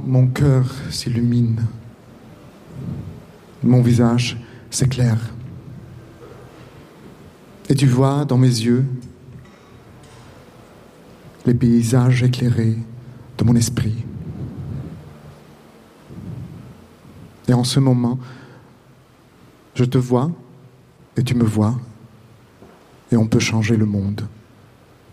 mon cœur s'illumine, mon visage s'éclaire. Et tu vois dans mes yeux les paysages éclairés de mon esprit. Et en ce moment, je te vois et tu me vois et on peut changer le monde.